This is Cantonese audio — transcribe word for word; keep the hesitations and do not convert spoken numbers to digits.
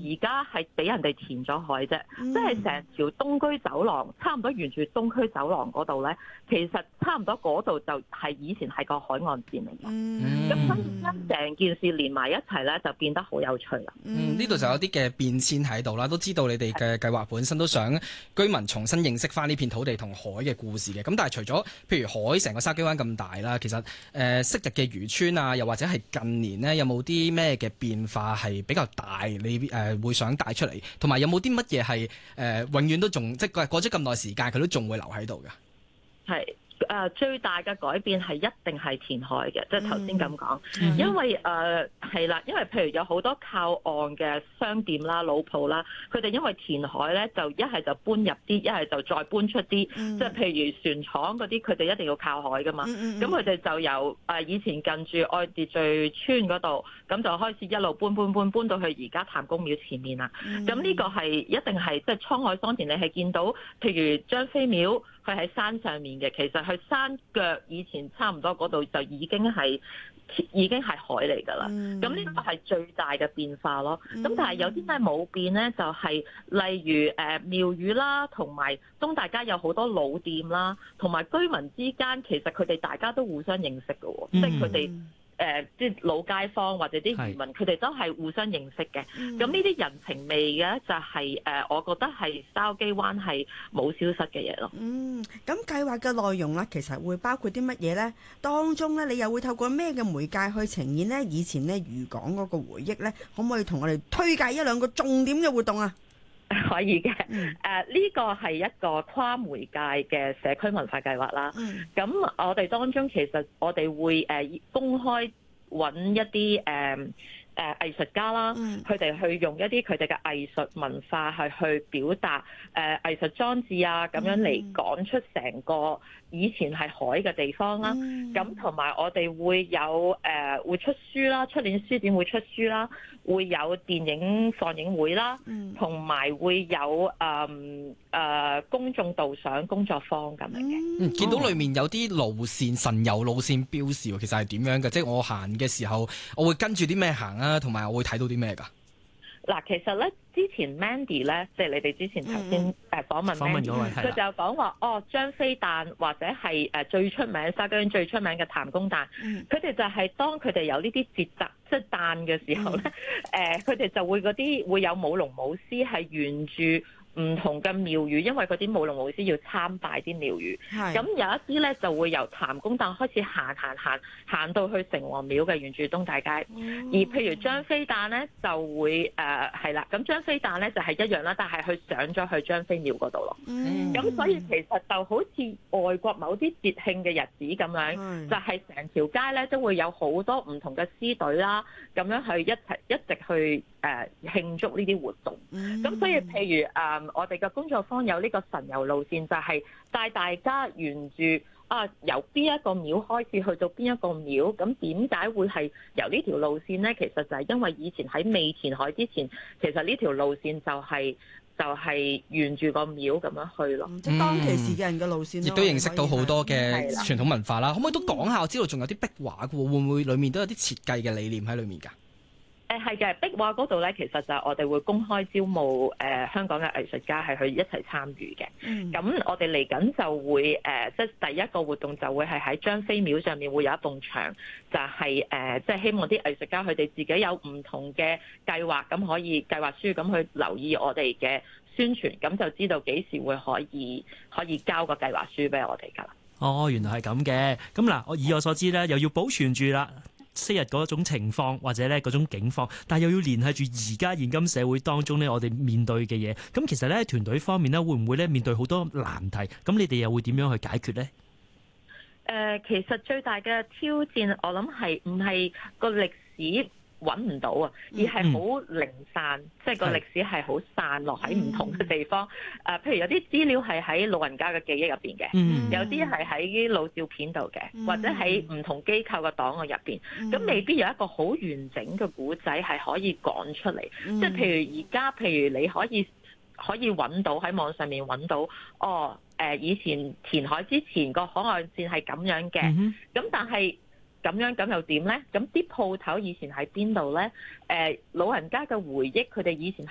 而家係俾人哋填咗海啫，即係成條東區走廊，差唔多沿住東區走廊嗰度咧，其實差唔多嗰度就係以前係個海岸線嚟嘅。咁所以將成件事連埋一齊咧，就變得好有趣啦。 嗯，呢度就有啲嘅變遷喺度啦，都知道你哋嘅計劃本身都想居民重新認識翻呢片土地同海嘅故事嘅。咁但係除咗譬如海成個筲箕灣咁大啦，其實誒昔日嘅漁村啊，又或者係近年呢，有冇啲咩嘅變化係比較大？你誒、呃、會想帶出嚟，同埋有冇啲乜嘢係誒永遠都仲即係過咗咁耐時間，佢都仲會留喺度㗎？ 係。誒、呃、最大嘅改變係一定係填海嘅，即係頭先咁講， 嗯、 因為誒係啦，因為譬如有好多靠岸嘅商店啦、老鋪啦，佢哋因為填海咧，就一係就搬入啲，一係就再搬出啲， 嗯、 即係譬如船廠嗰啲，佢哋一定要靠海噶嘛，咁佢哋就由誒、呃、以前近住愛秩序村嗰度，咁就開始一路搬搬搬搬到去而家譚公廟前面啦。咁呢、嗯、個係一定係即係滄海桑田，你係見到譬如張飛廟。佢喺山上面嘅，其實佢山腳以前差唔多嗰度就已經係已經係海嚟㗎啦。咁呢、嗯、個係最大嘅變化咯。咁、嗯、但係有啲咩冇變咧？就係、是、例如誒、呃、廟宇啦，同埋東大街有好多老店啦，同埋居民之間其實佢哋大家都互相認識嘅喎，嗯、即係佢哋。誒，即係、呃、老街坊或者啲漁民，佢哋是都係互相認識嘅。咁呢啲人情味嘅就係、是、誒、呃，我覺得係筲箕灣係冇消失嘅嘢咯。 嗯，咁計劃嘅內容咧，其實會包括啲乜嘢咧？當中咧，你又會透過咩嘅媒介去呈現咧？以前咧漁港嗰個回憶咧，可唔可以同我哋推介一兩個重點嘅活動啊？ 可以嘅，誒呢、呃這個係一個跨媒介嘅社區文化計劃啦。咁、嗯、我哋當中其實我哋會誒、呃、公開揾一啲誒誒藝術家啦，佢哋、嗯、去用一啲佢哋嘅藝術文化係去表達誒、呃、藝術裝置啊，咁樣嚟講出成個以前係海嘅地方啦。咁同埋我哋會有誒、呃、會出書啦，出年書展會出書啦，會有電影放映會啦，同埋、嗯、會有誒誒、呃呃、公眾導賞工作坊咁樣嘅。 嗯，見到裡面有啲路線神遊路線標示，其實係點樣嘅？即係我行嘅時候，我會跟住啲咩行啊？同埋我會睇到啲咩㗎？ 嗱，其實咧，之前 Mandy 咧，即係你哋之前頭先誒訪問 Mandy，佢就講話哦，張飛誕或者係誒最出名筲箕灣最出名嘅譚公誕，佢哋、嗯、就係當佢哋有呢啲節日即係誕嘅時候咧，誒佢哋就會嗰啲會有舞龍舞獅係沿住唔同嘅廟宇，因為嗰啲舞龍舞獅要參拜啲廟宇，咁是有一啲咧就會由譚公誕開始行行行行到去城隍廟嘅沿住東大街，嗯、而譬如張飛誕咧就會誒係啦，咁、呃、張飛誕咧就係、是、一樣啦，但係佢上咗去張飛廟嗰度咯，咁、嗯、所以其實就好似外國某啲節慶嘅日子咁樣，嗯、就係成條街咧都會有好多唔同嘅獅隊啦，咁樣去一齊一直去誒慶祝呢啲活動，咁、嗯、所以譬如誒。呃我哋嘅工作坊有呢個神遊路線，就係、是、帶大家沿住啊由邊一個廟開始去到邊一個廟，咁點解會係由呢條路線呢？其實就係因為以前喺未填海之前，其實呢條路線就係、是、就係、是、沿住個廟咁樣去咯。 即係、嗯、當其時嘅人嘅路線，亦、 嗯、都認識到好多嘅傳統文化啦。可唔可以都講下？我知道仲有啲壁畫嘅喎，會唔會裡面都有啲設計嘅理念喺裡面㗎？ 誒係嘅，壁畫嗰度咧，其實就係我哋會公開招募誒、呃、香港嘅藝術家係去一齊參與嘅。咁、嗯、我哋嚟緊就會誒，即、呃、係、就是、第一個活動就會係喺張飛廟上面會有一埲牆，就係誒即係希望啲藝術家佢哋自己有唔同嘅計劃，咁可以計劃書咁去留意我哋嘅宣傳，咁就知道幾時會可以可以交個計劃書俾我哋㗎啦。 哦，原來係咁嘅。咁嗱，我以我所知咧，又要保存住啦。昔日嗰種情況或者咧嗰種境況，但係又要聯繫住而家現今社會當中咧，我哋面對嘅嘢。咁其實咧，團隊方面咧，會唔會咧面對好多難題？咁你哋又會點樣去解決咧？誒、 呃，其實最大嘅挑戰，我諗係唔係個歷史揾唔到啊，而係好零散，嗯、即係個歷史係好散落喺唔同嘅地方。誒、嗯呃，譬如有啲資料係喺老人家嘅記憶入邊嘅，嗯、有啲係喺老照片度嘅，嗯、或者喺唔同機構嘅檔案入邊。咁、嗯、未必有一個好完整嘅古仔係可以講出嚟。嗯、即係譬如而家，譬如你可以可以揾到喺網上面揾到，哦，誒、呃、以前填海之前個海岸線係咁樣嘅，咁、嗯、但係。咁樣咁又點呢？咁啲鋪頭以前喺邊度呢？誒、呃，老人家嘅回憶，佢哋以前係